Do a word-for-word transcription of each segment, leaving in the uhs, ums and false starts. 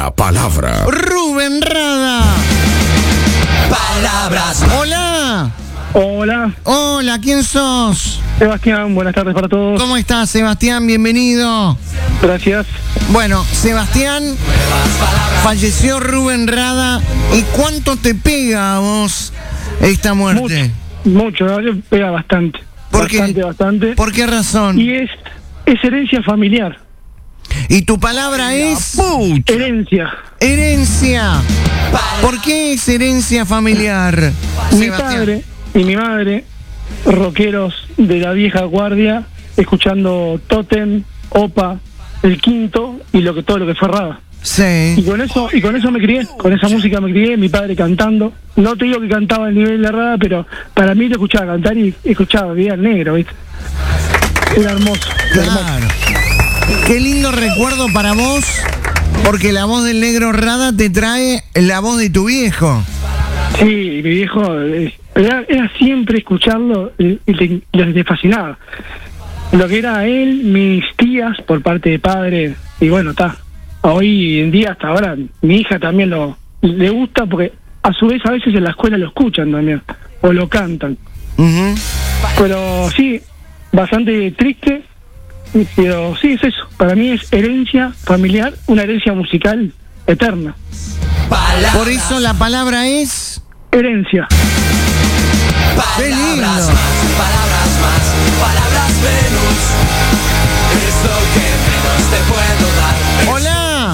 la palabra. Rubén Rada. Palabras. Hola. Hola, Hola, ¿quién sos? Sebastián, buenas tardes para todos. ¿Cómo estás, Sebastián? Bienvenido. Gracias. Bueno, Sebastián, falleció Rubén Rada. ¿Y cuánto te pega a vos esta muerte? Mucho, mucho, ¿no? Pega bastante. ¿Por qué? Bastante, bastante. ¿Por qué razón? Y es, es herencia familiar. ¿Y tu palabra es? Herencia. Herencia. ¿Por qué es herencia familiar? Mi Sebastián? padre y mi madre, rockeros de la vieja guardia, escuchando Totem, Opa, El Quinto y lo que todo lo que fue Rada. Y Sí. con eso y con eso me crié, con esa música me crié, mi padre cantando. No te digo que cantaba al nivel de Rada, pero para mí lo escuchaba cantar y escuchaba, veía el negro, ¿viste? Era hermoso, era hermoso. Claro. Qué lindo recuerdo para vos, porque la voz del negro Rada te trae la voz de tu viejo. Sí, mi viejo, eh, era, era siempre escucharlo y, y le, les fascinaba. Lo que era él, mis tías por parte de padre, y bueno, está. Hoy en día, hasta ahora, mi hija también lo le gusta porque a su vez a veces en la escuela lo escuchan también, o lo cantan. Ujú. Pero sí, bastante triste, pero sí es eso. Para mí es herencia familiar, una herencia musical eterna. Palabras. Por eso la palabra es... Herencia. ¡Qué lindo! Palabras más, palabras más, palabras Venus. Es lo que menos te puedo dar. ¡Hola!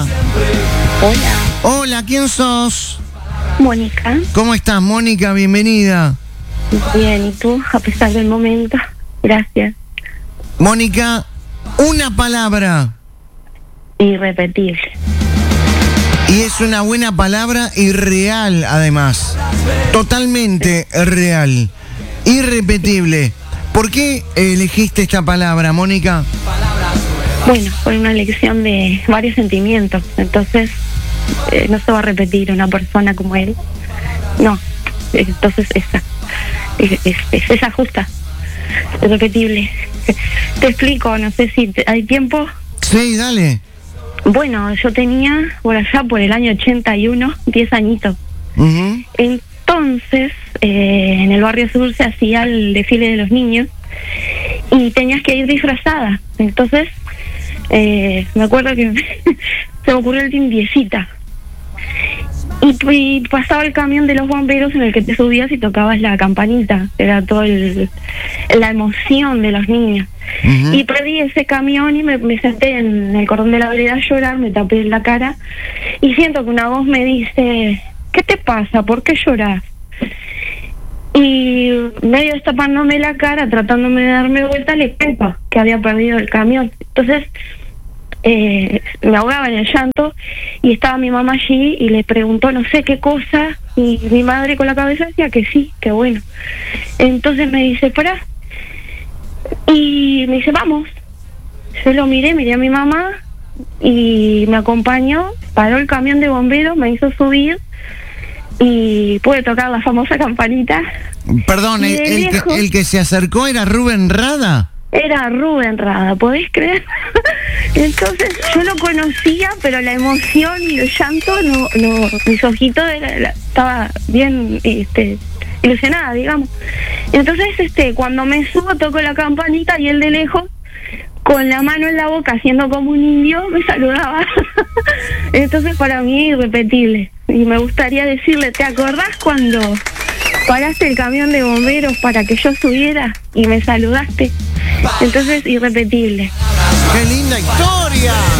Hola, Hola, ¿quién sos? Mónica. ¿Cómo estás, Mónica? Bienvenida. Bien, ¿y tú? A pesar del momento. Gracias. Mónica, una palabra. Irrepetible. Y es una buena palabra y real, además. Totalmente real. Irrepetible. ¿Por qué elegiste esta palabra, Mónica? Bueno, fue una elección de varios sentimientos. Entonces, eh, no se va a repetir una persona como él. No. Entonces, esa. Es, es, es esa justa. Irrepetible. Te explico, no sé si te- hay tiempo. Sí, dale. Bueno, yo tenía por allá por el año ochenta y uno, diez añitos. Ujú. Entonces, eh, en el barrio sur se hacía el desfile de los niños y tenías que ir disfrazada. Entonces, eh, me acuerdo que se me ocurrió el timbiecita. Y, y pasaba el camión de los bomberos en el que te subías y tocabas la campanita. Era toda la emoción de los niños. Ujú. Y perdí ese camión y me, me senté en el cordón de la vereda a llorar, me tapé la cara y siento que una voz me dice, ¿qué te pasa? ¿Por qué lloras? Y medio destapándome la cara, tratándome de darme vuelta, le cuento que había perdido el camión. Entonces eh, me ahogaba en el llanto y estaba mi mamá allí y le preguntó no sé qué cosa y mi madre con la cabeza decía que sí, que bueno. Entonces me dice, pará. Y me dice, vamos. Yo lo miré, miré a mi mamá y me acompañó, paró el camión de bomberos, me hizo subir y pude tocar la famosa campanita. Perdón, Y el, de el que, viejo- el que se acercó era Rubén Rada. Era Rubén Rada, ¿podés creer? Entonces yo lo conocía, pero la emoción y el llanto, no, no mis ojitos, era, la- estaba bien este, ilusionada, digamos. Entonces este cuando me subo toco la campanita y él de lejos, con la mano en la boca, haciendo como un indio, me saludaba. Entonces para mí irrepetible. Y me gustaría decirle, ¿te acordás cuando paraste el camión de bomberos para que yo subiera y me saludaste? Entonces irrepetible. ¡Qué linda historia!